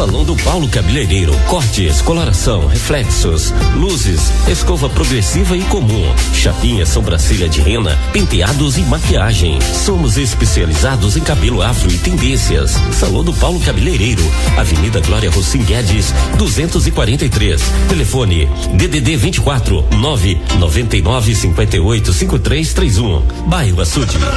Salão do Paulo Cabeleireiro, cortes, coloração, reflexos, luzes, escova progressiva e comum, chapinha, sobrancelha de rena, penteados e maquiagem. Somos especializados em cabelo afro e tendências. Salão do Paulo Cabeleireiro, Avenida Glória Rossim Guedes, 243. Telefone DDD 24 999 58 5331. Bairro Açude.